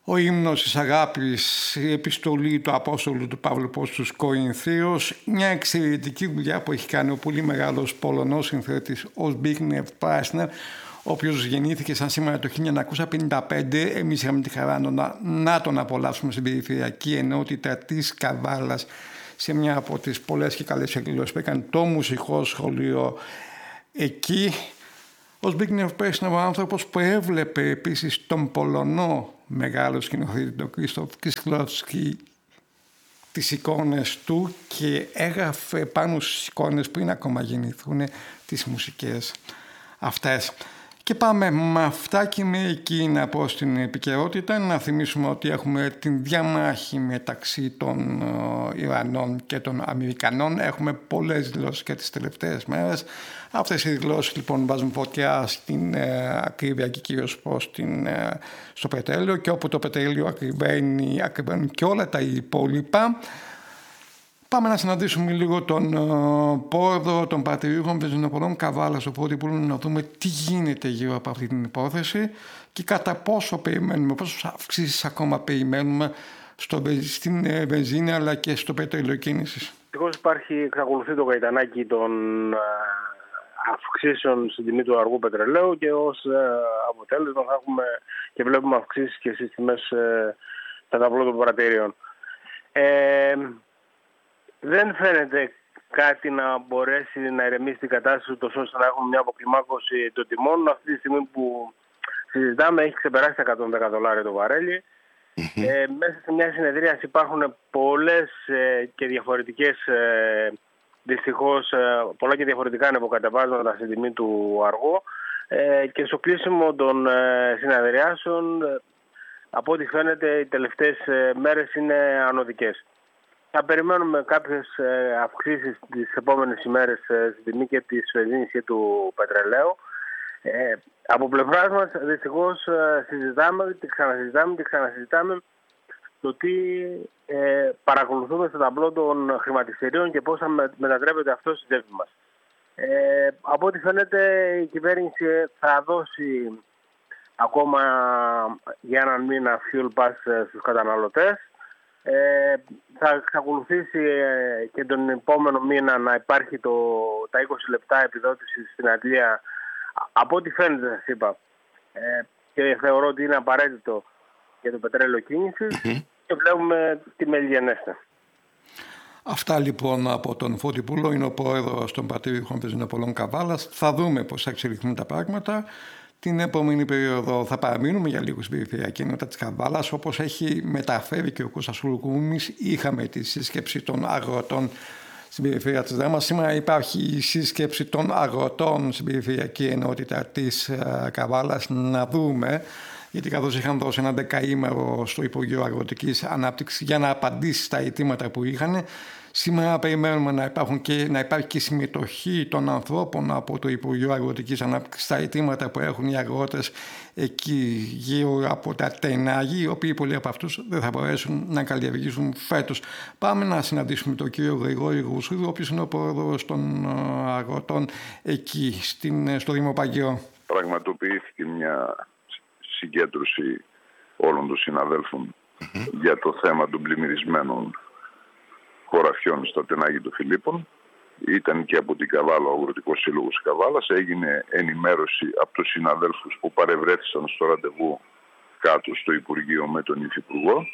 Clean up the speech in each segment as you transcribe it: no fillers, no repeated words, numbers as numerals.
Ο ύμνος της αγάπης, η επιστολή του Απόστολου του Παύλου προς τους Κορινθίους, μια εξαιρετική δουλειά που έχει κάνει ο πολύ μεγάλος Πολωνός συνθέτης ο Ζμπίγνεφ Πράσνερ, ο οποίος γεννήθηκε σαν σήμερα το 1955. Εμείς είχαμε τη χαρά να τον απολαύσουμε στην περιφερειακή ενότητα της Καβάλας, σε μια από τις πολλές και καλές εκδηλώσεις που έκανε το μουσικό σχολείο εκεί. Ο Ζμπίγνεφ Πράσνερ, ο άνθρωπος που έβλεπε επίσης τον Πολωνό μεγάλο σκηνοθέτη, τον Κρίστοφ Κισλόφσκι, τις εικόνες του και έγραφε πάνω στις εικόνες πριν ακόμα γεννηθούν τις μουσικές αυτές. Και πάμε με αυτά και με εκείνα προς την επικαιρότητα. Να θυμίσουμε ότι έχουμε την διαμάχη μεταξύ των Ιρανών και των Αμερικανών. Έχουμε πολλές δηλώσεις και τις τελευταίες μέρες. Αυτές οι δηλώσεις λοιπόν βάζουν φωτιά στην ακρίβεια και κυρίως στο πετρέλαιο, και όπου το πετρέλαιο ακριβένουν και όλα τα υπόλοιπα. Πάμε να συναντήσουμε λίγο τον πρόεδρο των πατηρίων Βενζινοπολών Καβάλας, τον Πρωθυπουργό, να δούμε τι γίνεται γύρω από αυτή την υπόθεση και κατά πόσο περιμένουμε, πόσες αυξήσεις ακόμα περιμένουμε στην βενζίνη αλλά και στο πετρέλαιο κίνησης. Εξακολουθεί το γαϊτανάκι των αυξήσεων στην τιμή του αργού πετρελαίου και ως αποτέλεσμα θα έχουμε και βλέπουμε αυξήσεις και στις τιμές στα ταμπλό των πρατηρίων. Δεν φαίνεται κάτι να μπορέσει να ηρεμήσει την κατάσταση τόσο ώστε να έχουμε μια αποκλιμάκωση των τιμών. Αυτή τη στιγμή που συζητάμε έχει ξεπεράσει τα $110 το βαρέλι. Μέσα σε μια συνεδρίαση υπάρχουν πολλές και διαφορετικές, δυστυχώς πολλά και διαφορετικά ανεποκατεβάσματα στην τιμή του αργού, και στο κλείσιμο των συνεδριάσεων από ό,τι φαίνεται οι τελευταίες μέρες είναι ανωδικές. Θα περιμένουμε κάποιες αυξήσεις τις επόμενες ημέρες στην τιμή και της βενζίνης και του πετρελαίου. Από πλευράς μας δυστυχώς συζητάμε και ξανασυζητάμε το τι παρακολουθούμε στο ταμπλό των χρηματιστηρίων και πώς θα μετατρέπεται αυτό στη τσέπη μας. Από ό,τι φαίνεται η κυβέρνηση θα δώσει ακόμα για έναν μήνα fuel pass στους καταναλωτές. Θα εξακολουθήσει και τον επόμενο μήνα να υπάρχει τα 20 λεπτά επιδότηση στην Αγγλία, από ό,τι φαίνεται σας είπα, και θεωρώ ότι είναι απαραίτητο για το πετρέλαιο κίνησης, και βλέπουμε τι μελιγενέστε. Αυτά λοιπόν από τον Φώτη Πούλο, είναι ο πρόεδρος των πατηρίων Βενζινοπολών Καβάλας. Θα δούμε πώς θα εξελιχθούν τα πράγματα. Την επόμενη περίοδο θα παραμείνουμε για λίγο στην περιφερειακή ενότητα της Καβάλας. Όπως έχει μεταφέρει και ο Κώστας Λουκούμης, είχαμε τη σύσκεψη των αγροτών στην περιφέρεια της Δράμας. Σήμερα υπάρχει η σύσκεψη των αγροτών στην περιφερειακή ενότητα της Καβάλας. Να δούμε, γιατί καθώς είχαν δώσει ένα δεκαήμερο στο Υπουργείο Αγροτικής Ανάπτυξης για να απαντήσει στα αιτήματα που είχαν, σήμερα περιμένουμε να υπάρχει και συμμετοχή των ανθρώπων από το Υπουργείο Αγροτικής Ανάπτυξης στα αιτήματα που έχουν οι αγρότες εκεί γύρω από τα τενάγη, οι οποίοι πολλοί από αυτούς δεν θα μπορέσουν να καλλιεργήσουν φέτος. Πάμε να συναντήσουμε τον κύριο Γρηγόρη Γουσούδη, ο οποίος είναι ο πρόεδρος των αγροτών εκεί στο Δήμο Παγιό. Πραγματοποιήθηκε μια συγκέντρωση όλων των συναδέλφων για το θέμα των πλημμυρισμένων χωραφιών στα τενάγη των Φιλίππων. Ήταν και από την Καβάλα, ο Αγροτικός Σύλλογος Καβάλας. Έγινε ενημέρωση από τους συναδέλφους που παρευρέθησαν στο ραντεβού κάτω στο Υπουργείο με τον Υφυπουργό.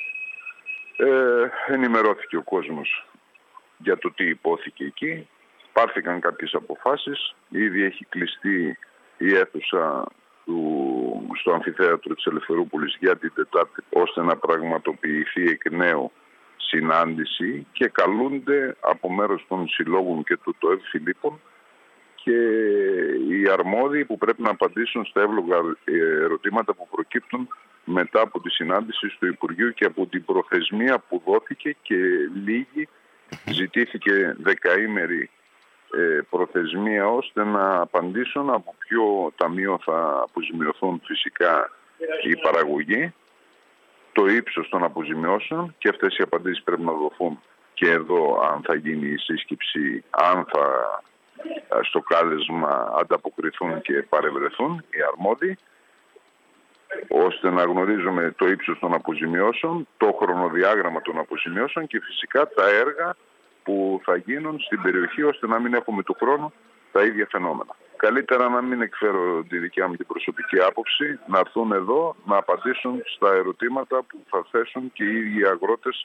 Ενημερώθηκε ο κόσμος για το τι υπόθηκε εκεί. Πάρθηκαν κάποιες αποφάσεις. Ήδη έχει κλειστεί η αίθουσα στο αμφιθέατρο της Ελευθερούπολης για την Τετάρτη, ώστε να πραγματοποιηθεί εκ νέου συνάντηση, και καλούνται από μέρος των συλλόγων και του ΤΟΕΒ Φιλίππων και οι αρμόδιοι που πρέπει να απαντήσουν στα εύλογα ερωτήματα που προκύπτουν μετά από τη συνάντηση στο Υπουργείο και από την προθεσμία που δόθηκε, και λίγη ζητήθηκε δεκαήμερη προθεσμία ώστε να απαντήσουν από ποιο ταμείο θα αποζημιωθούν φυσικά οι παραγωγοί, το ύψος των αποζημιώσεων, και αυτές οι απαντήσεις πρέπει να δοθούν και εδώ, αν θα γίνει η σύσκεψη, αν θα στο κάλεσμα ανταποκριθούν και παρευρεθούν οι αρμόδιοι. Ο ώστε να γνωρίζουμε το ύψος των αποζημιώσεων, το χρονοδιάγραμμα των αποζημιώσεων και φυσικά τα έργα που θα γίνουν στην περιοχή, ώστε να μην έχουμε του χρόνου τα ίδια φαινόμενα. Καλύτερα να μην εκφέρω τη δικιά μου την προσωπική άποψη, να έρθουν εδώ να απαντήσουν στα ερωτήματα που θα θέσουν και οι ίδιοι αγρότες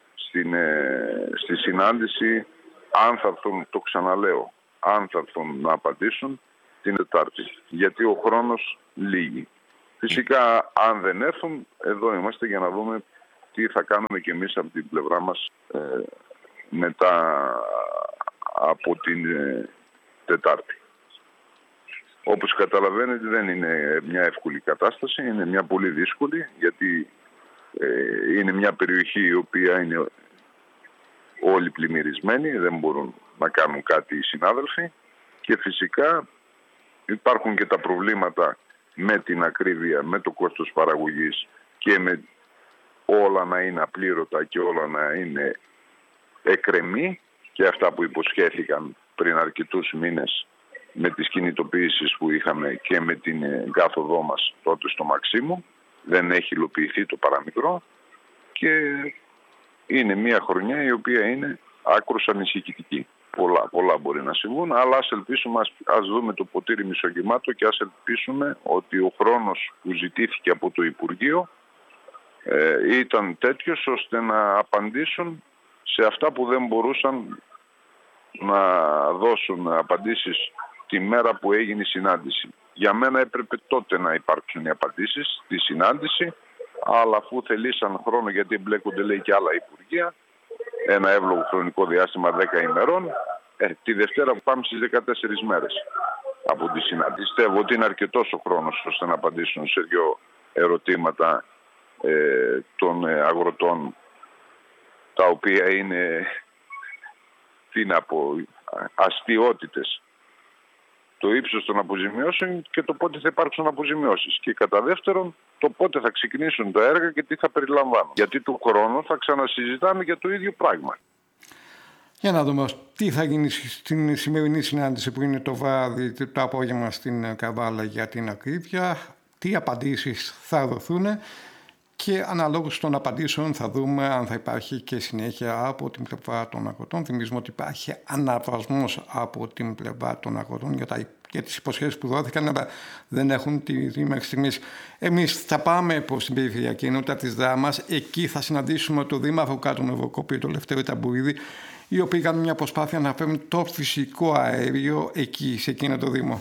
στη συνάντηση, αν θα έρθουν, το ξαναλέω, αν θα έρθουν να απαντήσουν την Τετάρτη, γιατί ο χρόνος λύγει. Φυσικά, αν δεν έρθουν, εδώ είμαστε για να δούμε τι θα κάνουμε κι εμείς από την πλευρά μας μετά από την Τετάρτη. Όπως καταλαβαίνετε, δεν είναι μια εύκολη κατάσταση, είναι μια πολύ δύσκολη, γιατί είναι μια περιοχή η οποία είναι όλοι πλημμυρισμένοι, δεν μπορούν να κάνουν κάτι οι συνάδελφοι και φυσικά υπάρχουν και τα προβλήματα με την ακρίβεια, με το κόστος παραγωγής και με όλα να είναι απλήρωτα και όλα να είναι εκρεμή και αυτά που υποσχέθηκαν πριν αρκετούς μήνες με τις κινητοποιήσεις που είχαμε και με την κάθοδό μας τότε στο Μαξίμου. Δεν έχει υλοποιηθεί το παραμικρό και είναι μια χρονιά η οποία είναι άκρως ανησυχητική. Πολλά μπορεί να συμβούν, αλλά ας ελπίσουμε, ας δούμε το ποτήρι μισογεμάτο και ας ελπίσουμε ότι ο χρόνος που ζητήθηκε από το Υπουργείο ήταν τέτοιος ώστε να απαντήσουν σε αυτά που δεν μπορούσαν να δώσουν απαντήσεις τη μέρα που έγινε η συνάντηση. Για μένα έπρεπε τότε να υπάρξουν οι απαντήσεις στη συνάντηση, αλλά αφού θελήσαν χρόνο, γιατί εμπλέκονται λέει και άλλα υπουργεία, ένα εύλογο χρονικό διάστημα 10 ημερών, τη Δευτέρα πάμε στις 14 μέρες από τη συνάντηση. Πιστεύω ότι είναι αρκετός ο χρόνος ώστε να απαντήσουν σε δύο ερωτήματα των αγροτών, τα οποία είναι, τι να πω, αστιότητες. Το ύψος των αποζημιώσεων και το πότε θα υπάρξουν αποζημιώσεις. Και κατά δεύτερον, το πότε θα ξεκινήσουν τα έργα και τι θα περιλαμβάνουν. Γιατί του χρόνου θα ξανασυζητάμε για το ίδιο πράγμα. Για να δούμε τι θα γίνει στην σημερινή συνάντηση που είναι το βράδυ, το απόγευμα στην Καβάλα για την ακρίβεια, τι απαντήσεις θα δοθούν και αναλόγως των απαντήσεων θα δούμε αν θα υπάρχει και συνέχεια από την πλευρά των αγροτών. Θυμίζουμε ότι υπάρχει αναβασμός από την πλευρά των αγροτών για τις υποσχέσεις που δόθηκαν, αλλά δεν έχουν τη μέχρι στιγμής. Εμείς θα πάμε προς την περιφερειακή ενότητα της Δράμας. Εκεί θα συναντήσουμε τον Δήμαρχο κάτω του Ευρωκόπη, τον Λευτέρη Ταμπουρίδη, οι οποίοι κάνουν μια προσπάθεια να φέρουν το φυσικό αέριο εκεί, σε εκείνο το Δήμο.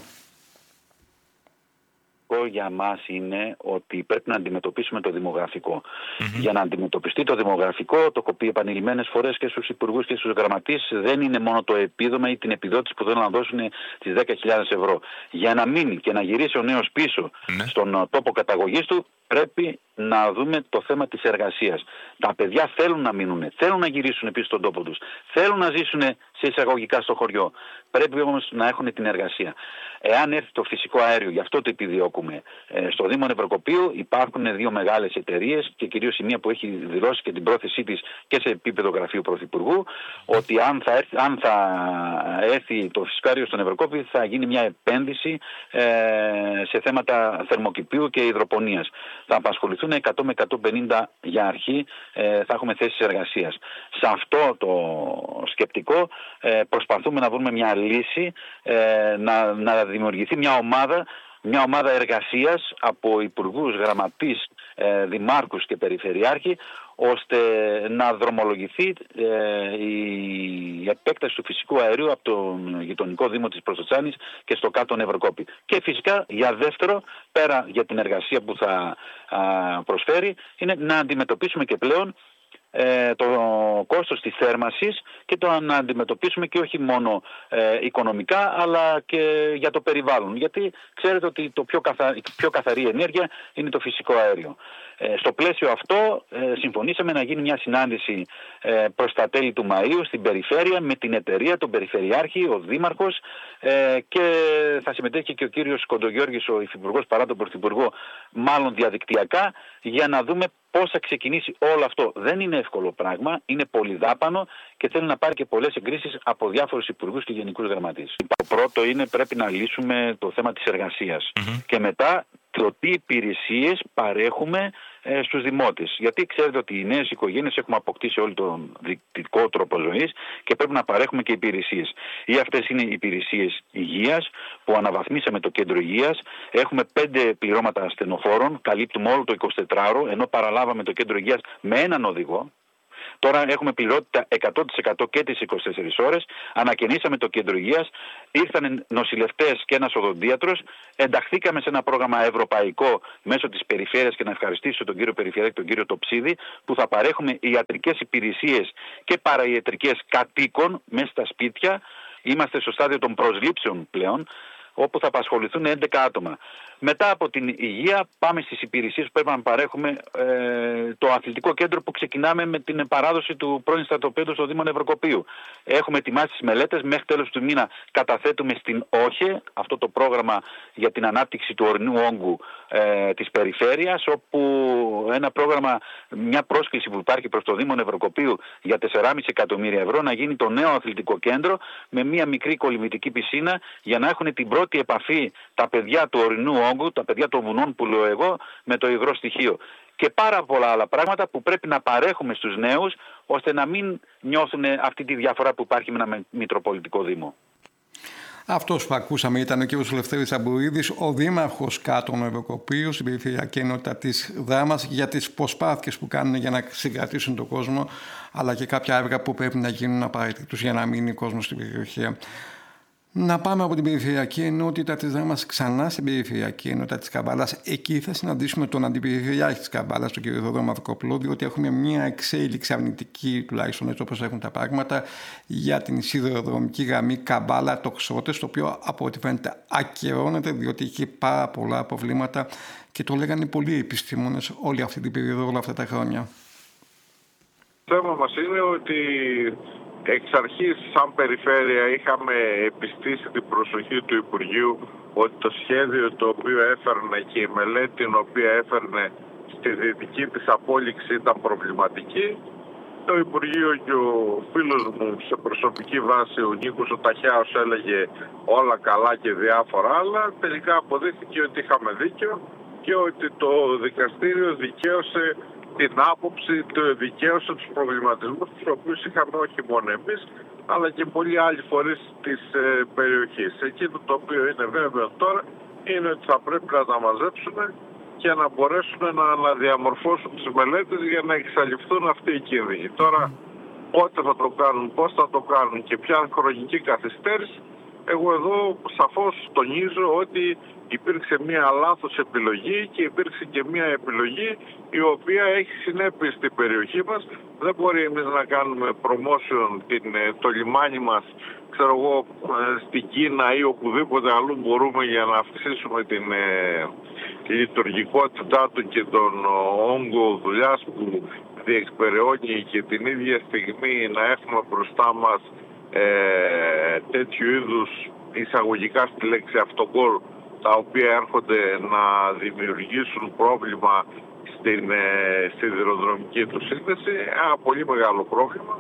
Για μας είναι ότι πρέπει να αντιμετωπίσουμε το δημογραφικό. Για να αντιμετωπιστεί το δημογραφικό, το έχω πει επανειλημμένες φορές και στους υπουργούς και στους γραμματείς, δεν είναι μόνο το επίδομα ή την επιδότηση που θέλουν να δώσουν τις 10.000 ευρώ. Για να μείνει και να γυρίσει ο νέος πίσω στον τόπο καταγωγής του, πρέπει να δούμε το θέμα της εργασίας. Τα παιδιά θέλουν να μείνουν, θέλουν να γυρίσουν πίσω στον τόπο τους, θέλουν να ζήσουν σε εισαγωγικά στο χωριό. Πρέπει όμως να έχουν την εργασία. Εάν έρθει το φυσικό αέριο, γι' αυτό το επιδιώκουμε, στο Δήμο Νευροκοπείου υπάρχουν δύο μεγάλες εταιρείες και κυρίως η μία που έχει δηλώσει και την πρόθεσή της και σε επίπεδο γραφείου Πρωθυπουργού, ότι αν θα έρθει το φυσικό αέριο στο Νευροκόπη θα γίνει μια επένδυση σε θέματα θερμοκηπίου και υδροπονίας. Θα απασχοληθούν 100 με 150 για αρχή, θα έχουμε θέσεις εργασίας. Σε αυτό το σκεπτικό προσπαθούμε να βρούμε μια λύση, να δημιουργηθεί μια ομάδα εργασίας από υπουργούς, γραμματείς, δημάρχους και περιφερειάρχη, ώστε να δρομολογηθεί η επέκταση του φυσικού αερίου από τον γειτονικό Δήμο της Πρωτοτσάνης και στο κάτω Νευροκόπη. Και φυσικά για δεύτερο, πέρα για την εργασία που θα προσφέρει, είναι να αντιμετωπίσουμε και πλέον το κόστος της θέρμανσης και το να αντιμετωπίσουμε και όχι μόνο οικονομικά αλλά και για το περιβάλλον. Γιατί ξέρετε ότι η πιο καθαρή ενέργεια είναι το φυσικό αέριο. Στο πλαίσιο αυτό συμφωνήσαμε να γίνει μια συνάντηση προς τα τέλη του Μαΐου στην περιφέρεια με την εταιρεία, τον Περιφερειάρχη, ο Δήμαρχος και θα συμμετέχει και ο κύριος Κοντογιώργης, ο Υφυπουργός παρά τον Πρωθυπουργό, μάλλον διαδικτυακά, για να δούμε πώς θα ξεκινήσει όλο αυτό. Δεν είναι εύκολο πράγμα, είναι πολυδάπανο και θέλει να πάρει και πολλές εγκρίσεις από διάφορους υπουργούς και γενικούς γραμματείς. Το πρώτο είναι πρέπει να λύσουμε το θέμα της εργασίας και μετά το τι υπηρεσίες παρέχουμε στους δημότες. Γιατί ξέρετε ότι οι νέες οικογένειες έχουμε αποκτήσει όλο τον δυτικό τρόπο ζωής και πρέπει να παρέχουμε και υπηρεσίες. Ή αυτές είναι οι υπηρεσίες υγείας που αναβαθμίσαμε το κέντρο υγείας. Έχουμε 5 πληρώματα ασθενοφόρων, καλύπτουμε όλο το 24ωρο, ενώ παραλάβαμε το κέντρο υγείας με έναν οδηγό. Τώρα έχουμε πληρότητα 100% και τις 24 ώρες. Ανακαινήσαμε το κέντρο υγείας. Ήρθαν νοσηλευτές και ένας οδοντίατρος. Ενταχθήκαμε σε ένα πρόγραμμα ευρωπαϊκό μέσω της περιφέρειας και να ευχαριστήσω τον κύριο Περιφερειάρχη, τον κύριο Τοψίδη, που θα παρέχουμε ιατρικές υπηρεσίες και παραϊατρικές κατοίκων μέσα στα σπίτια. Είμαστε στο στάδιο των προσλήψεων πλέον, όπου θα απασχοληθούν 11 άτομα. Μετά από την υγεία πάμε στις υπηρεσίες που πρέπει να παρέχουμε, το αθλητικό κέντρο που ξεκινάμε με την παράδοση του πρώην στρατοπέδου στο Δήμο Νευροκοπείου. Έχουμε ετοιμάσει τις μελέτες, μέχρι τέλος του μήνα καταθέτουμε στην ΟΧΕ αυτό το πρόγραμμα για την ανάπτυξη του ορεινού όγκου της περιφέρειας, όπου ένα πρόγραμμα, μια πρόσκληση που υπάρχει προς το Δήμο Νευροκοπείου για 4,5 εκατομμύρια ευρώ να γίνει το νέο αθλητικό κέντρο με μια μικρή κολυμβητική πισίνα για να έχουν την πρώτη επαφή τα παιδιά του ορεινού όγκου, τα παιδιά των βουνών που λέω εγώ, με το υγρό στοιχείο. Και πάρα πολλά άλλα πράγματα που πρέπει να παρέχουμε στους νέους ώστε να μην νιώθουν αυτή τη διαφορά που υπάρχει με ένα μητροπολιτικό δήμο. Αυτός που ακούσαμε ήταν ο κ. Λευτέρης Αμπουρίδης, ο δήμαρχος Κάτρων Νευροκοπείου στην περιφερειακή ενότητα της Δράμας, για τις προσπάθειες που κάνουν για να συγκρατήσουν τον κόσμο, αλλά και κάποια έργα που πρέπει να γίνουν απαραίτητους για να μείνει ο κόσμος στην περιοχή. Να πάμε από την περιφερειακή ενότητα της Δράμας ξανά στην περιφερειακή ενότητα της Καβάλας. Εκεί θα συναντήσουμε τον αντιπεριφερειάρχη της Καβάλας, τον κ. Θοδωρή Μαυροκοπούλου, διότι έχουμε μια εξέλιξη αρνητική, τουλάχιστον έτσι όπως έχουν τα πράγματα, για την σιδηροδρομική γραμμή Καβάλα-Τοξότες, το οποίο από ό,τι φαίνεται ακυρώνεται, διότι έχει πάρα πολλά προβλήματα και το λέγανε πολλοί επιστήμονες όλη αυτή την περίοδο, όλα αυτά τα χρόνια. Το θέμα μας είναι ότι εξ αρχής σαν περιφέρεια είχαμε επιστήσει την προσοχή του Υπουργείου ότι το σχέδιο το οποίο έφερνε και η μελέτη την οποία έφερνε στη δυτική της απόλυξη ήταν προβληματική. Το Υπουργείο και ο φίλος μου σε προσωπική βάση, ο Νίκος ο Ταχιάος, έλεγε όλα καλά και διάφορα άλλα. Τελικά αποδείχθηκε ότι είχαμε δίκιο και ότι το δικαστήριο δικαίωσε την άποψη, δικαίωσε τους προβληματισμούς τους οποίους είχαμε όχι μόνο εμείς, αλλά και πολλοί άλλοι φορείς της περιοχής. Εκείνο το οποίο είναι βέβαιο τώρα είναι ότι θα πρέπει να τα μαζέψουν και να μπορέσουν να αναδιαμορφώσουν τις μελέτες για να εξαλειφθούν αυτοί οι κίνδυνοι. Τώρα πότε θα το κάνουν, πώς θα το κάνουν και ποια χρονική καθυστέρηση, εγώ εδώ σαφώς τονίζω ότι υπήρξε μια λάθος επιλογή και υπήρξε και μια επιλογή η οποία έχει συνέπειες στην περιοχή μας. Δεν μπορεί εμείς να κάνουμε promotion το λιμάνι μας, ξέρω εγώ, στην Κίνα ή οπουδήποτε αλλού μπορούμε για να αυξήσουμε την λειτουργικότητά του και τον όγκο δουλειάς που διεξπεραιώνει και την ίδια στιγμή να έχουμε μπροστά μας τέτοιου είδους εισαγωγικά στη λέξη αυτοκόλλ, τα οποία έρχονται να δημιουργήσουν πρόβλημα στην σιδηροδρομική του σύνδεση. Ένα πολύ μεγάλο πρόβλημα.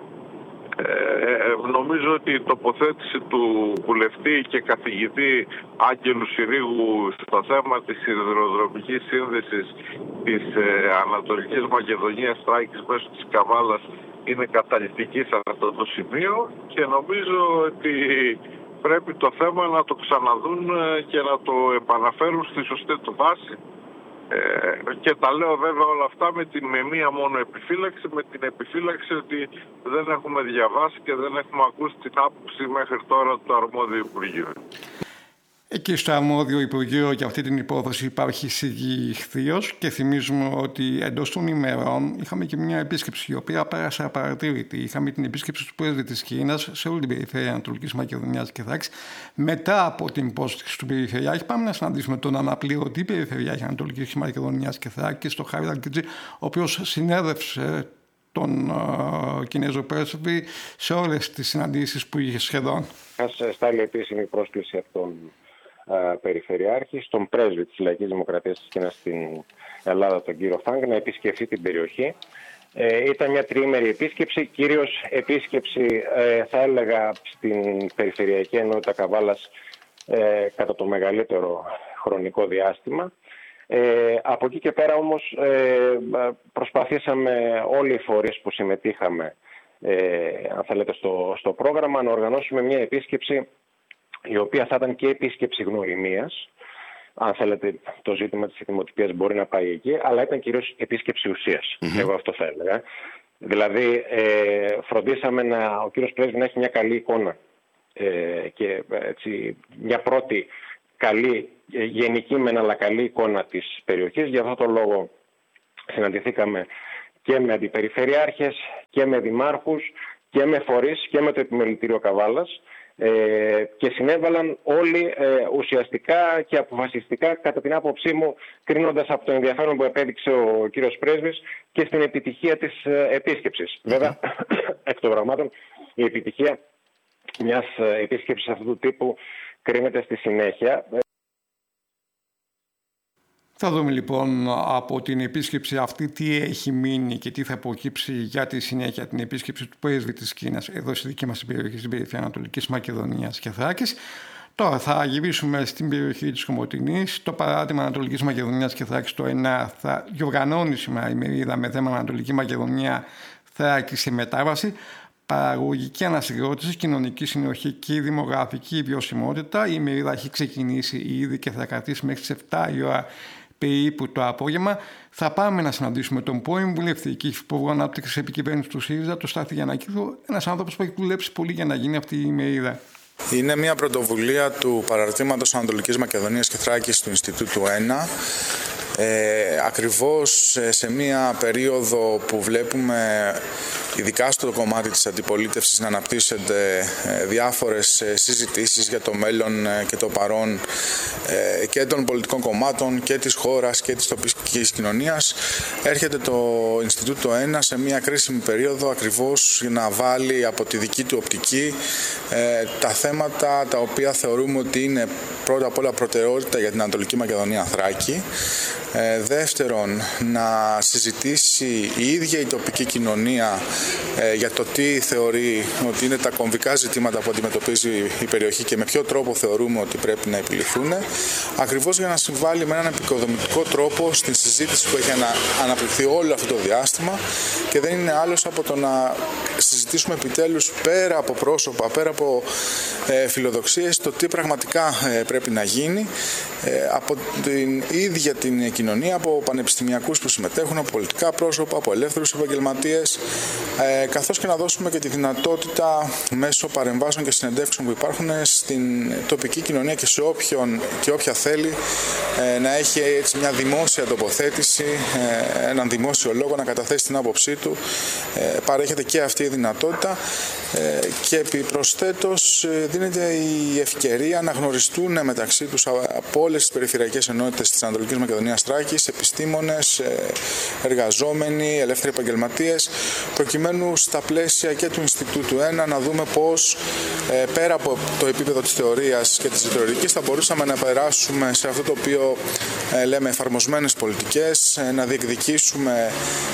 Νομίζω ότι η τοποθέτηση του βουλευτή και καθηγητή Άγγελου Συρίγου στο θέμα της σιδηροδρομικής σύνδεσης της Ανατολικής Μακεδονίας Θράκης μέσω της Καβάλας είναι καταλυτική σε αυτό το σημείο και νομίζω ότι πρέπει το θέμα να το ξαναδούν και να το επαναφέρουν στη σωστή του βάση. Και τα λέω βέβαια όλα αυτά με μία μόνο επιφύλαξη, με την επιφύλαξη ότι δεν έχουμε διαβάσει και δεν έχουμε ακούσει την άποψη μέχρι τώρα του αρμόδιου Υπουργείου. Εκεί στο αρμόδιο Υπουργείο για αυτή την υπόθεση υπάρχει σιγή ηχθείος και θυμίζουμε ότι εντός των ημερών είχαμε και μια επίσκεψη η οποία πέρασε απαρατήρητη. Είχαμε την επίσκεψη του πρέσβη της Κίνας σε όλη την περιφέρεια Ανατολικής Μακεδονίας και Θράκης. Μετά από την υπόσχεση του Περιφερειάρχη, πάμε να συναντήσουμε τον αναπληρωτή Περιφερειάρχη Ανατολικής Μακεδονίας και Θράκης, τον Χάρη Αλκιτζή, ο οποίος συνέδευσε τον Κινέζο πρέσβη σε όλες τις συναντήσεις που είχε σχεδόν. Σας στάλει επίσημη πρόσκληση από τον Περιφερειάρχη, στον πρέσβη της Λαϊκής Δημοκρατίας της Κίνας στην Ελλάδα, τον κύριο Φάγκ, να επισκεφθεί την περιοχή. Ήταν μια τριήμερη επίσκεψη, κυρίως επίσκεψη θα έλεγα στην Περιφερειακή Ενότητα Καβάλας κατά το μεγαλύτερο χρονικό διάστημα. Από εκεί και πέρα όμως προσπαθήσαμε όλοι οι φορείς που συμμετείχαμε αν θέλετε στο πρόγραμμα να οργανώσουμε μια επίσκεψη η οποία θα ήταν και επίσκεψη γνωριμίας. Αν θέλετε, το ζήτημα της ετοιμοτυπίας μπορεί να πάει εκεί, αλλά ήταν κυρίως επίσκεψη ουσίας. Εγώ αυτό θα έλεγα. Δηλαδή, φροντίσαμε ο κύριος Πρέσβη να έχει μια καλή εικόνα και έτσι, μια πρώτη καλή, γενική μεν αλλά καλή εικόνα της περιοχής. Για αυτόν τον λόγο συναντηθήκαμε και με αντιπεριφερειάρχες και με δημάρχους και με φορείς και με το Επιμελητήριο Καβάλας. Και συνέβαλαν όλοι ουσιαστικά και αποφασιστικά, κατά την άποψή μου, κρίνοντας από το ενδιαφέρον που επέδειξε ο κύριος Πρέσβης και στην επιτυχία της επίσκεψης. Βέβαια, εκ των πραγμάτων, η επιτυχία μιας επίσκεψης αυτού του τύπου κρίνεται στη συνέχεια. Θα δούμε λοιπόν από την επίσκεψη αυτή τι έχει μείνει και τι θα αποκύψει για τη συνέχεια την επίσκεψη του πρέσβη της Κίνας εδώ στη δική μας περιοχή, στην περιφέρεια Ανατολικής Μακεδονίας και Θράκης. Τώρα θα γυρίσουμε στην περιοχή της Κομοτηνής. Το παράδειγμα Ανατολικής Μακεδονίας και Θράκης, το ΕΝΑ, θα διοργανώνει σήμερα η μερίδα με θέμα Ανατολική Μακεδονία Θράκη σε μετάβαση, παραγωγική ανασυγκρότηση, κοινωνική συνοχή και δημογραφική βιωσιμότητα. Η μερίδα έχει ξεκινήσει ήδη και θα κρατήσει μέχρι τις 7 η ώρα περίπου το απόγευμα. Θα πάμε να συναντήσουμε τον πρώην βουλευτή και υφυπουργό ανάπτυξης επικυβέρνησης του ΣΥΡΙΖΑ, τον Στάθη Γιαννακίδου, ένας άνθρωπος που έχει δουλέψει πολύ για να γίνει αυτή η μερίδα. Είναι μια πρωτοβουλία του Παραρτήματος Ανατολικής Μακεδονίας και Θράκης του Ινστιτούτου 1. Ακριβώς σε μια περίοδο που βλέπουμε, ειδικά στο κομμάτι της αντιπολίτευσης, να αναπτύσσονται διάφορες συζητήσεις για το μέλλον και το παρόν και των πολιτικών κομμάτων και της χώρας και της τοπικής κοινωνίας, έρχεται το Ινστιτούτο 1 σε μια κρίσιμη περίοδο ακριβώς για να βάλει από τη δική του οπτική τα θέματα τα οποία θεωρούμε ότι είναι πρώτα απ' όλα προτεραιότητα για την Ανατολική Μακεδονία Θράκη. Δεύτερον, να συζητήσει η ίδια η τοπική κοινωνία για το τι θεωρεί ότι είναι τα κομβικά ζητήματα που αντιμετωπίζει η περιοχή και με ποιο τρόπο θεωρούμε ότι πρέπει να επιληθούν, ακριβώς για να συμβάλλει με έναν επικοδομητικό τρόπο στην συζήτηση που έχει αναπτυχθεί όλο αυτό το διάστημα, και δεν είναι άλλος από το να συζητήσουμε επιτέλους πέρα από πρόσωπα, πέρα από φιλοδοξίες, το τι πραγματικά πρέπει να γίνει από την ίδια την κοινωνία, από πανεπιστημιακούς που συμμετέχουν, από πολιτικά πρόσωπα, από ελεύθερους επαγγελματίες, καθώς και να δώσουμε και τη δυνατότητα μέσω παρεμβάσεων και συνεντεύξεων που υπάρχουν στην τοπική κοινωνία και σε όποιον και όποια θέλει να έχει έτσι μια δημόσια τοποθέτηση, έναν δημόσιο λόγο, να καταθέσει την άποψή του. Παρέχεται και αυτή η δυνατότητα και επιπροσθέτως δίνεται η ευκαιρία να γνωριστούν μεταξύ τους από όλες τις περιφερειακές ενότητες της Ανατολικής Μακεδονίας Θράκης, επιστήμονες, εργαζόμενοι, ελεύθεροι επαγγελματίες, προκειμένου στα πλαίσια και του Ινστιτούτου 1 να δούμε πώς πέρα από το επίπεδο της θεωρίας και της θεωρητικής θα μπορούσαμε να περάσουμε σε αυτό το οποίο λέμε εφαρμοσμένες πολιτικές, να διεκδικήσουμε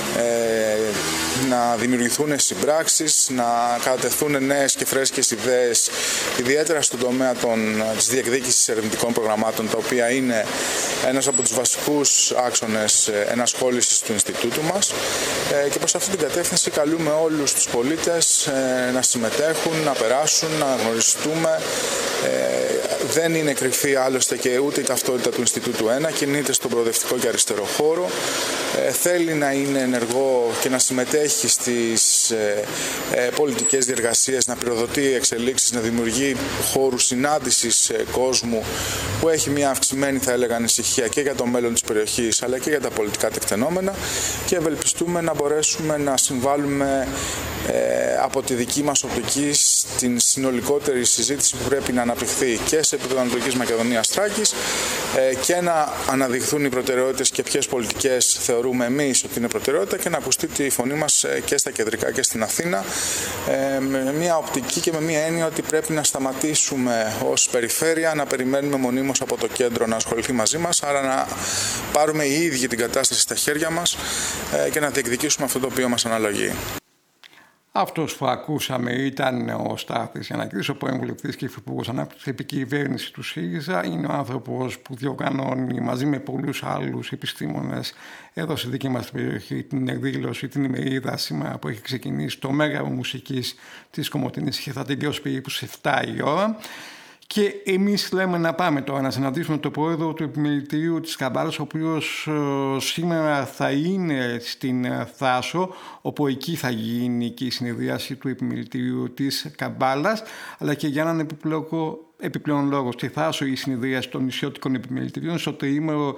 να δημιουργηθούν συμπράξεις, να κατατεθούν νέες και φρέσκες ιδέες, ιδιαίτερα στον τομέα της διεκδίκησης ερευνητικών προγραμμάτων, τα οποία είναι ένας από τους βασικούς άξονες ενασχόλησης του Ινστιτούτου μας. Και προς αυτή την κατεύθυνση καλούμε όλους τους πολίτες να συμμετέχουν, να περάσουν, να γνωριστούμε. Δεν είναι κρυφή άλλωστε και ούτε η ταυτότητα του Ινστιτούτου 1, κινείται στον προοδευτικό και αριστερό χώρο. Θέλει να είναι ενεργό και να συμμετέχει στις πολιτικές διεργασίες, να πυροδοτεί εξελίξεις, να δημιουργεί χώρους συνάντησης κόσμου που έχει μια αυξημένη, θα έλεγα, ανησυχία και για το μέλλον της περιοχής αλλά και για τα πολιτικά τεκτενόμενα, και ευελπιστούμε να μπορέσουμε να συμβάλλουμε από τη δική μας οπτική στην συνολικότερη συζήτηση που πρέπει να αναπτυχθεί και σε επίπεδο Ανατολικής Μακεδονίας Θράκης και να αναδειχθούν οι προτεραιότητες και ποιες πολιτικές θεωρούμε εμείς ότι είναι προτεραιότητα, και να ακουστεί τη φωνή μας και στα κεντρικά και στην Αθήνα με μια οπτική και με μια έννοια ότι πρέπει να σταματήσουμε ως περιφέρεια να περιμένουμε μονίμως από το κέντρο να ασχοληθεί μαζί μας, άρα να πάρουμε οι ίδιοι την κατάσταση στα χέρια μας και να διεκδικήσουμε αυτό το οποίο μας αναλογεί. Αυτός που ακούσαμε ήταν ο Στάθης Γιαννακίδης, ο πρώην βουλευτής και υφυπουργός ανάπτυξης επί κυβέρνηση του ΣΥΡΙΖΑ. Είναι ο άνθρωπος που διοργανώνει μαζί με πολλούς άλλους επιστήμονες εδώ στη δική μας περιοχή την εκδήλωση, την ημερίδα σήμερα που έχει ξεκινήσει το Μέγαρο Μουσικής της Κομοτηνής και θα τελειώσει περίπου σε 7 η ώρα. Και εμείς λέμε να πάμε τώρα να συναντήσουμε τον πρόεδρο του Επιμελητηρίου της Καμπάλας, ο οποίος σήμερα θα είναι στην Θάσο, όπου εκεί θα γίνει και η συνεδρίαση του Επιμελητηρίου της Καμπάλας, αλλά και για έναν επιπλέον λόγο στη Θάσο η συνεδρίαση των νησιώτικων επιμελητηρίων στο τριήμερο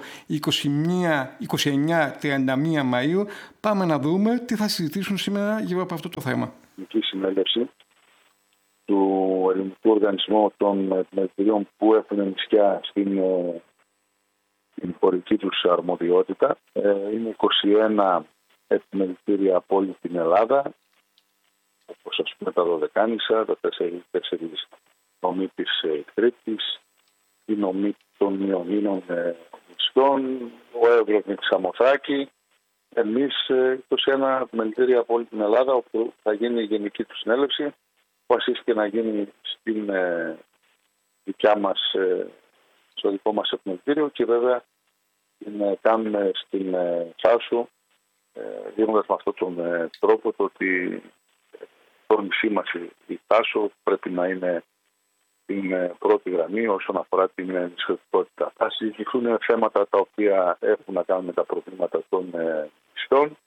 29-31 Μαΐου. Πάμε να δούμε τι θα συζητήσουν σήμερα γύρω από αυτό το θέμα. Η συνέλευση του Ελληνικού Οργανισμού των Επιμελητηρίων που έχουν νησιά στην χωρική τους αρμοδιότητα. Είναι 21 επιμελητήρια από όλη την Ελλάδα, όπως ας πούμε τα Δωδεκάνησα, τα 4 νομοί της Κρήτης, η νομή των Ιωνίνων νησιών, ο Εύλος με τη Σαμοθράκη. Εμείς 21 επιμελητήρια από όλη την Ελλάδα, όπου θα γίνει η γενική του συνέλευση, που ασύστηκε να γίνει στην δικιά μας, στο δικό μας επιμελητήριο, και βέβαια την κάνουμε στην Θάσο, δίνοντας με αυτόν τον τρόπο το ότι το νησί μας η Θάσο πρέπει να είναι στην πρώτη γραμμή όσον αφορά την νησιωτικότητα. Θα συζητηθούν θέματα τα οποία έχουν να κάνουν με τα προβλήματα των νησιών,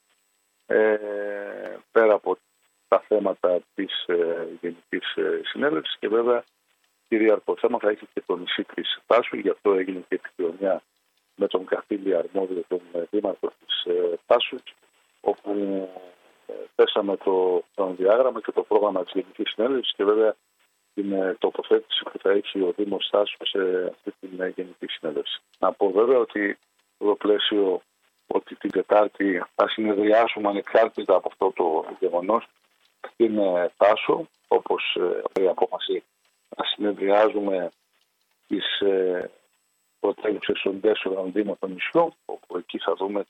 πέρα από τα θέματα της Γενικής Συνέλευσης, και βέβαια κυρίαρχο θέμα θα έχει και το νησί της Θάσου. Γι' αυτό έγινε και επικοινωνία με τον καθήλιο αρμόδιο, τον δήμαρχο της Θάσου, όπου θέσαμε το διάγραμμα και το πρόγραμμα της Γενικής Συνέλευσης και βέβαια την τοποθέτηση που θα έχει ο Δήμος Θάσου σε αυτή την Γενική Συνέλευση. Να πω βέβαια ότι το πλαίσιο ότι την Τετάρτη θα συνεδριάσουμε ανεξάρτητα από αυτό το γεγονός στην Θάσο, όπως η απόφαση να συνεδριάζουμε τις πρωτεύουσες των 4 Δήμων των νησιών, όπου εκεί θα δούμε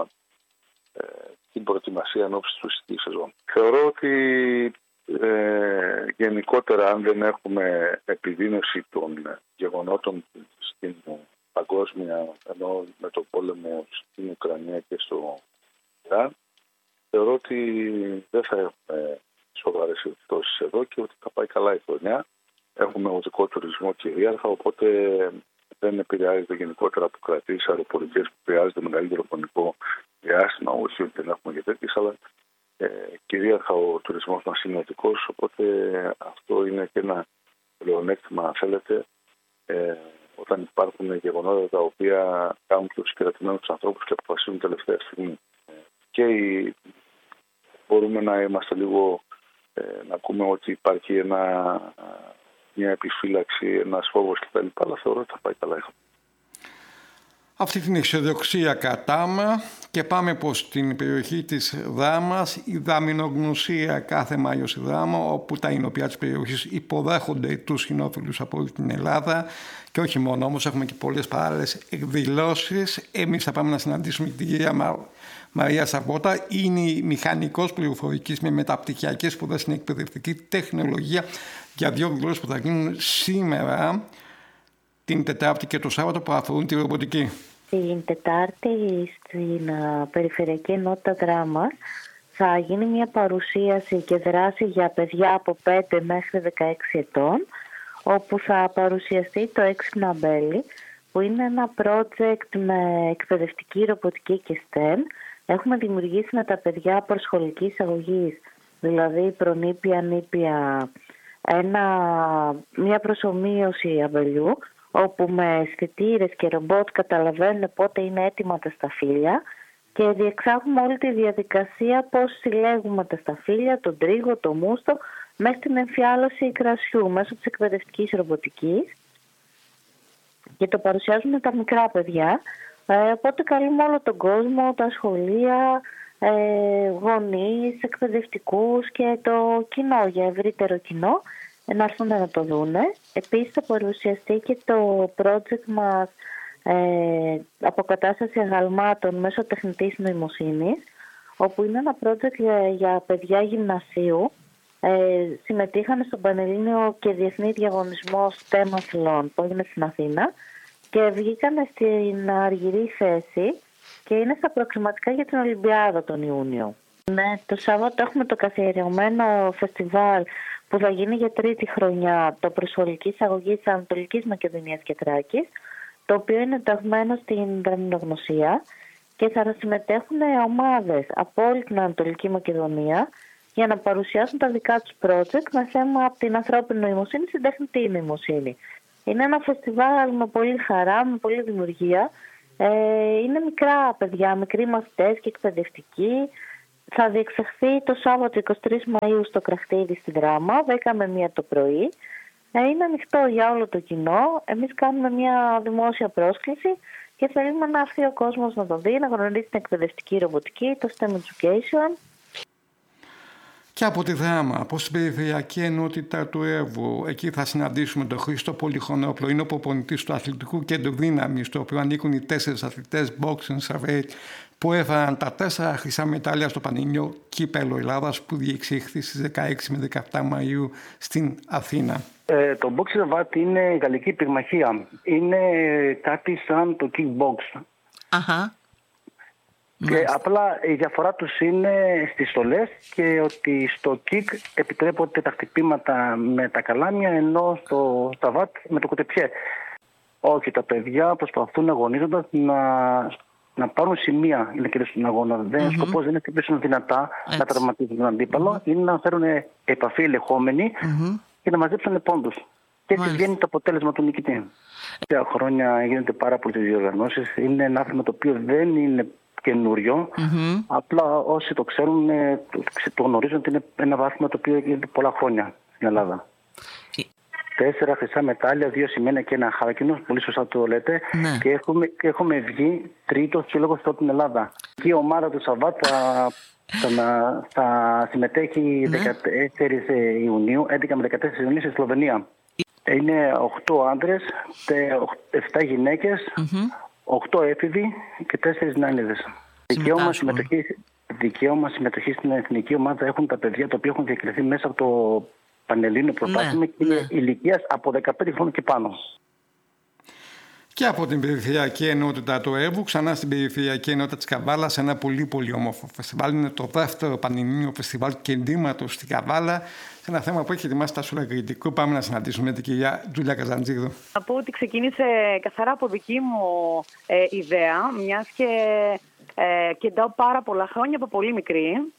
την προετοιμασία ενόψει του εισιτή σεζόν. Θεωρώ ότι γενικότερα, αν δεν έχουμε επιδείνωση των γεγονότων στην παγκόσμια, ενώ με το πόλεμο στην Ουκρανία και στο Ιράν, θεωρώ ότι δεν θα έχουμε σοβαρές επιπτώσεις εδώ και ότι θα πάει καλά η χρονιά. Έχουμε οδικό τουρισμό κυρίαρχα, οπότε δεν επηρεάζεται γενικότερα από κρατήσεις αεροπορικές που χρειάζεται μεγαλύτερο χρονικό διάστημα. Όχι ότι δεν έχουμε για τέτοιες, αλλά κυρίαρχα ο τουρισμός μας είναι οδικός, οπότε αυτό είναι και ένα πλεονέκτημα, αν θέλετε, όταν υπάρχουν γεγονότα τα οποία κάνουν και τους συγκρατημένους ανθρώπους και αποφασίζουν τελευταία στιγμή. Και μπορούμε να είμαστε λίγο, να ακούμε ότι υπάρχει μια επιφύλαξη, ένας φόβος κτλ. Αλλά θεωρώ ότι θα πάει καλά. Αυτή την αισιοδοξία κατάμα και πάμε προς την περιοχή της Δράμας, η Δαμηνογνωσία κάθε Μάιο στη Δράμα, όπου τα εινοπιά της περιοχής υποδέχονται τους χινόφιλους από όλη την Ελλάδα και όχι μόνο, όμως έχουμε και πολλές παράλληλες εκδηλώσεις. Εμείς θα πάμε να συναντήσουμε την κυρία Μαρία Σαββότα, είναι η μηχανικός πληροφορικής με μεταπτυχιακές σπουδές στην εκπαιδευτική τεχνολογία για 2 εκδηλώσεις που θα γίνουν σήμερα, την Τετάρτη και το Σάββατο, που αφορούν τη ρομποτική. Την Τετάρτη στην Περιφερειακή Ενότητα Δράμας θα γίνει μια παρουσίαση και δράση για παιδιά από 5 μέχρι 16 ετών, όπου θα παρουσιαστεί το Έξυπνα Αμπέλι, που είναι ένα project με εκπαιδευτική ρομποτική και STEM. Έχουμε δημιουργήσει με τα παιδιά προσχολικής αγωγής, δηλαδή προνήπια, νήπια, μια προσομοίωση αμπελιού, όπου με αισθητήρες και ρομπότ καταλαβαίνουν πότε είναι έτοιμα τα σταφύλια και διεξάγουμε όλη τη διαδικασία πώς συλλέγουμε τα σταφύλια, τον τρίγο, το μούστο, μέχρι την εμφιάλωση κρασιού μέσω της εκπαιδευτικής ρομποτικής, και το παρουσιάζουμε τα μικρά παιδιά. Οπότε καλούμε όλο τον κόσμο, τα σχολεία, γονείς, εκπαιδευτικούς και το κοινό, για ευρύτερο κοινό, να έρθουν να το δούνε. Επίσης θα παρουσιαστεί και το project μας αποκατάσταση αγαλμάτων μέσω τεχνητής νοημοσύνης, όπου είναι ένα project για παιδιά γυμνασίου. Συμμετείχαν στον Πανελλήνιο και Διεθνή Διαγωνισμό STEM Αθλών που έγινε στην Αθήνα και βγήκαν στην αργυρή θέση και είναι στα προκριματικά για την Ολυμπιάδα τον Ιούνιο. Ναι, το Σάββατο έχουμε το καθιερωμένο φεστιβάλ που θα γίνει για τρίτη χρονιά, το Προσχολικής Αγωγής της Ανατολικής Μακεδονίας και Θράκης, το οποίο είναι ενταγμένο στην δρομινογνωσία και θα συμμετέχουν ομάδες από όλη την Ανατολική Μακεδονία για να παρουσιάσουν τα δικά τους project με θέμα από την ανθρώπινη νοημοσύνη στην τεχνητή νοημοσύνη. Είναι ένα φεστιβάλ με πολύ χαρά, με πολύ δημιουργία. Είναι μικρά παιδιά, μικροί μαθητές και εκπαιδευτικοί. Θα διεξαχθεί το Σάββατο 23 Μαΐου στο Κραχτήρι στη Δράμα, 10 με 1 το πρωί. Είναι ανοιχτό για όλο το κοινό. Εμείς κάνουμε μια δημόσια πρόσκληση και θέλουμε να έρθει ο κόσμος να το δει, να γνωρίσει την εκπαιδευτική ρομποτική, το STEM Education. Και από τη Δράμα, από την περιφερειακή ενότητα του Εύβου, εκεί θα συναντήσουμε τον Χρήστο Πολυχονόπλο. Είναι ο προπονητής του Αθλητικού Κέντρου Δύναμης, στο οποίο ανήκουν οι 4 αθλητές boxing survey που έφεραν τα 4 χρυσά μετάλλια στο Πανελλήνιο Κύπελλο Ελλάδας που διεξήχθη στις 16 με 17 Μαΐου στην Αθήνα. Το boxing survey είναι γαλλική πυγμαχία. Είναι κάτι σαν το kickbox. Αχα. Και απλά η διαφορά τους είναι στις στολές και ότι στο kick επιτρέπονται τα χτυπήματα με τα καλάμια, ενώ στο σταβάτ με το κουτεπιέ. Όχι, τα παιδιά προσπαθούν αγωνίζοντας να πάρουν σημεία για να κερδίσουν τον αγώνα. Σκοπός δεν είναι να χτυπήσουν δυνατά, να τραυματίζουν τον αντίπαλο, είναι να φέρουν επαφή ελεγχόμενη και να μαζέψουν πόντους. Και έτσι βγαίνει το αποτέλεσμα του νικητή. Τα χρόνια γίνονται πάρα πολλές διοργανώσεις. Είναι ένα άθλημα το οποίο δεν είναι καινούριο. Απλά όσοι το ξέρουν, το γνωρίζουν ότι είναι ένα βάθμα το οποίο γίνεται πολλά χρόνια στην Ελλάδα. 4 χρυσά μετάλλια, 2 σημαίνια και 1 χάκινο, πολύ σωστά το λέτε. Ναι. Και έχουμε βγει τρίτος σύλλογος σε όλη την Ελλάδα. Και η ομάδα του Σαββάτ θα συμμετέχει 14 Ιουνίου, 11 με 14 Ιουνίου στη Σλοβενία. Είναι 8 άντρες, 7 γυναίκες, 8 έφηβοι και 4 νάνιδες. Δικαίωμα συμμετοχή στην εθνική ομάδα έχουν τα παιδιά τα οποία έχουν διακριθεί μέσα από το Πανελλήνιο Πρωτάθλημα και είναι ηλικίας από 15 χρόνια και πάνω. Και από την περιφερειακή ενότητα του Εύβου, ξανά στην περιφερειακή ενότητα της Καβάλας, ένα πολύ όμορφο φεστιβάλ. Είναι το δεύτερο πανελλήνιο φεστιβάλ κινήματος στην Καβάλα, σε ένα θέμα που έχει ετοιμάσει τα Σουλακριτικού. Πάμε να συναντήσουμε την κυρία Τζούλια Καζαντζίδου. Να πω ότι ξεκίνησε καθαρά από δική μου ιδέα, μιας και κεντάω πάρα πολλά χρόνια από πολύ μικρή.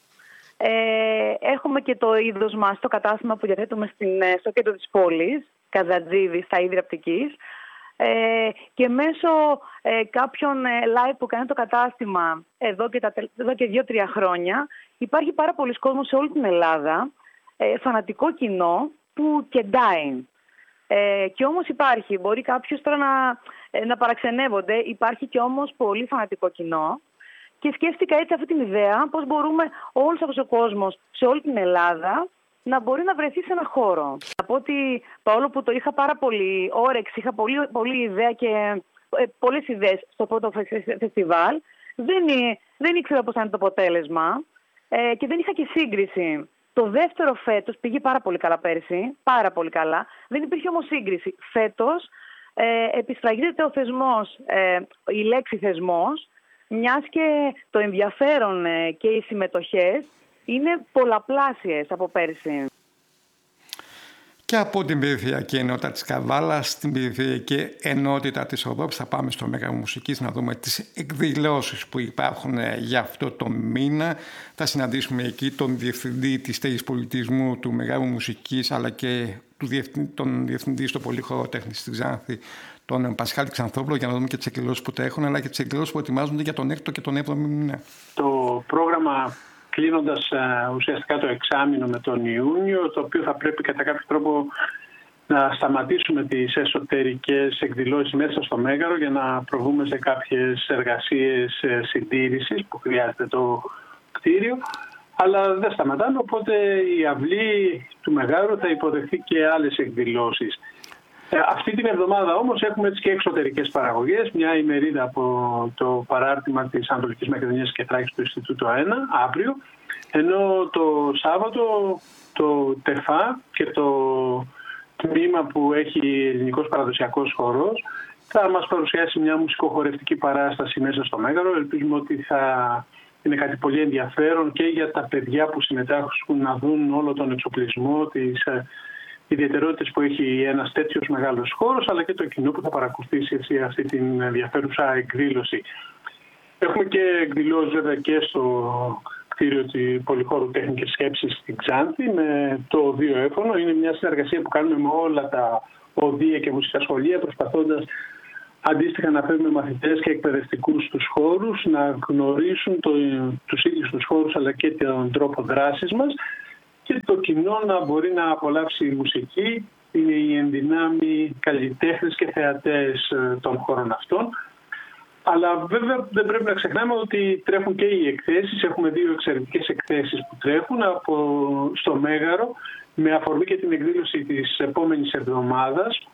Έχουμε και το είδος μας, το κατάστημα που διαθέτουμε στο κέντρο της πόλης, Καζαντζίδη, στα Ίδρυα Απτικής. Και μέσω κάποιων live που κάνει το κατάστημα εδώ και 2-3 χρόνια, υπάρχει πάρα πολλοί κόσμος σε όλη την Ελλάδα, φανατικό κοινό που κεντάει. Και όμως υπάρχει, μπορεί κάποιος τώρα να παραξενεύονται, υπάρχει και όμως πολύ φανατικό κοινό. Και σκέφτηκα έτσι αυτή την ιδέα, πώς μπορούμε όλος αυτός ο κόσμος σε όλη την Ελλάδα να μπορεί να βρεθεί σε ένα χώρο. Να πω ότι παρόλο που το είχα πάρα πολύ όρεξη, είχα πολύ ιδέα και πολλές ιδέες στο πρώτο φεστιβάλ, δεν ήξερα πώς θα είναι το αποτέλεσμα και δεν είχα και σύγκριση. Το δεύτερο φέτος πήγε πάρα πολύ καλά πέρσι, πάρα πολύ καλά. Δεν υπήρχε όμως σύγκριση. Φέτος επισφραγίζεται ο θεσμός, η λέξη θεσμός, μιας και το ενδιαφέρον και οι συμμετοχές είναι πολλαπλάσιες από πέρσι. Και από την περιφερειακή ενότητα της Καβάλας στην περιφερειακή ενότητα της Οδόπης θα πάμε στο Μέγαρο Μουσικής να δούμε τις εκδηλώσεις που υπάρχουν για αυτό το μήνα. Θα συναντήσουμε εκεί τον Διευθυντή της Στέγης Πολιτισμού του Μεγάρου Μουσικής αλλά και τον Διευθυντή στο Πολύχωρο Τέχνης της Ξάνθη, τον Πασχάλη Ξανθόπουλο, για να δούμε και τις εκδηλώσεις που τρέχουν αλλά και τις εκδηλώσεις που ετοιμάζονται για τον 6ο και τον 7ο μήνα. Το πρόγραμμα, κλείνοντας ουσιαστικά το εξάμηνο με τον Ιούνιο, το οποίο θα πρέπει κατά κάποιο τρόπο να σταματήσουμε τις εσωτερικές εκδηλώσεις μέσα στο Μέγαρο για να προβούμε σε κάποιες εργασίες συντήρησης που χρειάζεται το κτίριο. Αλλά δεν σταματάμε, οπότε η αυλή του Μεγάρου θα υποδεχθεί και άλλες εκδηλώσεις. Αυτή την εβδομάδα όμως έχουμε και εξωτερικές παραγωγές. Μια ημερίδα από το παράρτημα της Ανατολικής Μακεδονίας και Θράκης του Ινστιτούτου ΑΕΝΑ αύριο, ενώ το Σάββατο το ΤΕΦΑ και το τμήμα που έχει ελληνικός παραδοσιακός χορός θα μας παρουσιάσει μια μουσικοχορευτική παράσταση μέσα στο Μέγαρο. Ελπίζουμε ότι θα είναι κάτι πολύ ενδιαφέρον και για τα παιδιά που συμμετέχουν να δουν όλο τον εξοπλισμό, τις ιδιαιτερότητες που έχει ένας τέτοιος μεγάλος χώρος, αλλά και το κοινό που θα παρακολουθήσει αυτή την ενδιαφέρουσα εκδήλωση. Έχουμε και εκδηλώσεις βέβαια και στο κτίριο του Πολυχώρου Τέχνικης Σκέψης στην Ξάνθη με το Οδείο-Έφωνο. Είναι μια συνεργασία που κάνουμε με όλα τα οδεία και μουσικά σχολεία, προσπαθώντας αντίστοιχα να φέρουμε μαθητές και εκπαιδευτικούς στους χώρους, να γνωρίσουν τους ίδιους τους χώρους αλλά και τον τρόπο δράσης μας και το κοινό να μπορεί να απολαύσει μουσική, οι ενδυνάμει καλλιτέχνες και θεατές των χώρων αυτών. Αλλά βέβαια δεν πρέπει να ξεχνάμε ότι τρέχουν και οι εκθέσεις. Έχουμε 2 εξαιρετικές εκθέσεις που τρέχουν στο Μέγαρο με αφορμή και την εκδήλωση της επόμενης εβδομάδας.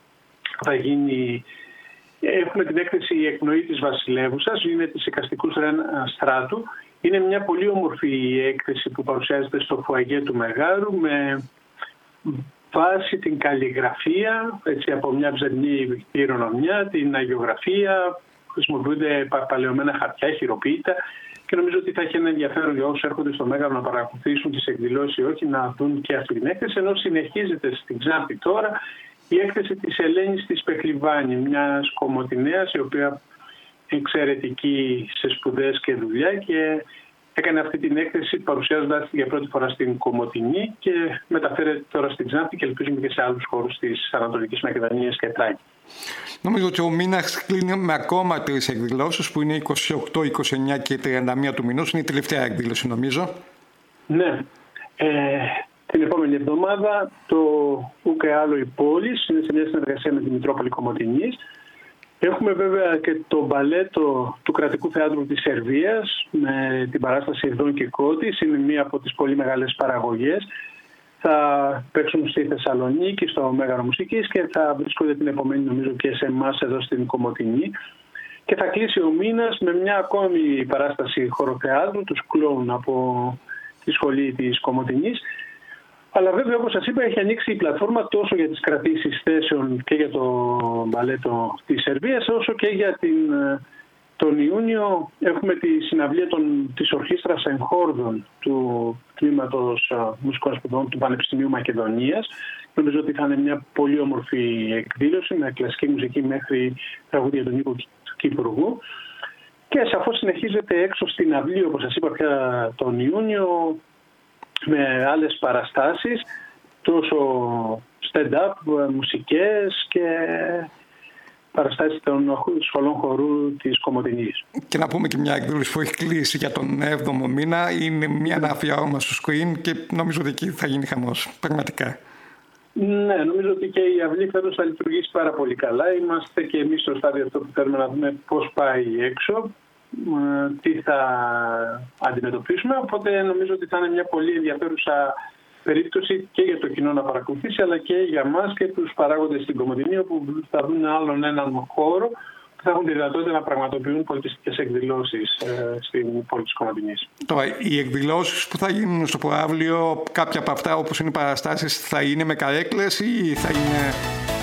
Έχουμε την έκθεση «Η εκπνοή της Βασιλεύουσας», είναι της Εικαστικού Στράτου. Είναι μια πολύ όμορφη έκθεση που παρουσιάζεται στο φουαγέ του Μεγάρου με βάση την καλλιγραφία, έτσι, από μια βυζαντινή κληρονομιά, την αγιογραφία, χρησιμοποιούνται παλαιωμένα χαρτιά, χειροποίητα και νομίζω ότι θα έχει ένα ενδιαφέρον για όσους έρχονται στο Μέγαρο να παρακολουθήσουν τις εκδηλώσεις ή όχι, να δουν και αυτή την έκθεση, ενώ συνεχίζεται στην Ξάνθη τώρα η έκθεση της Ελένης της Πεχλιβάνη, μιας κομοτηνέας η οποία εξαιρετική σε σπουδές και δουλειά και έκανε αυτή την έκθεση παρουσιάζοντας για πρώτη φορά στην Κομοτηνή και μεταφέρεται τώρα στην Ξάνθη και ελπίζουμε και σε άλλους χώρους της Ανατολικής Μακεδονίας και Θράκη. Νομίζω ότι ο μήνας κλείνει με ακόμα 3 εκδηλώσεις που είναι 28, 29 και 31 του μηνός. Είναι η τελευταία εκδήλωση νομίζω. Ναι. Την επόμενη εβδομάδα το Ούκε Άλλο η Πόλης είναι σε μια συνεργασία με τη Μητρόπολη Κομοτηνής. Έχουμε βέβαια και το μπαλέτο του Κρατικού Θεάτρου της Σερβίας με την παράσταση Δον Κικώτης. Είναι μία από τις πολύ μεγάλες παραγωγές. Θα παίξουν στη Θεσσαλονίκη, στο Μέγαρο Μουσικής και θα βρίσκονται την επομένη νομίζω και σε εμάς εδώ στην Κομοτηνή. Και θα κλείσει ο μήνας με μια ακόμη παράσταση χοροθεάτρου, τους κλόουν από τη σχολή της Κομοτηνής. Αλλά βέβαια, όπως σας είπα, έχει ανοίξει η πλατφόρμα τόσο για τις κρατήσεις θέσεων και για το μπαλέτο της Σερβίας, όσο και για τον Ιούνιο έχουμε τη συναυλία της Ορχήστρας Εγχόρδων του Τμήματος Μουσικών Σπουδών του Πανεπιστημίου Μακεδονίας. Νομίζω ότι θα είναι μια πολύ όμορφη εκδήλωση με κλασική μουσική μέχρι τραγούδια του Νίκου Κυπουργού. Και σαφώς συνεχίζεται έξω στην αυλή, όπως σας είπα πια τον Ιούνιο, με άλλες παραστάσεις, τόσο stand-up, μουσικές και παραστάσεις των σχολών χορού της Κομοτηνής. Και να πούμε και μια εκδήλωση που έχει κλείσει για τον 7ο μήνα. Είναι μια αναφιάρωμα στο Screen και νομίζω ότι εκεί θα γίνει χαμός, πραγματικά. Ναι, νομίζω ότι και η αυλή φέτος θα λειτουργήσει πάρα πολύ καλά. Είμαστε και εμείς στο στάδιο αυτό που θέλουμε να δούμε πώς πάει έξω, τι θα αντιμετωπίσουμε, οπότε νομίζω ότι θα είναι μια πολύ ενδιαφέρουσα περίπτωση και για το κοινό να παρακολουθήσει, αλλά και για μας και τους παράγοντες στην Κομοτηνή, όπου θα δουν άλλον έναν χώρο που θα έχουν τη δυνατότητα να πραγματοποιούν πολιτιστικές εκδηλώσεις στην πόλη της Κομοτηνής. Τώρα, οι εκδηλώσεις που θα γίνουν στο προαύλιο, κάποια από αυτά όπως είναι οι παραστάσεις, θα είναι με καρέκλες ή θα είναι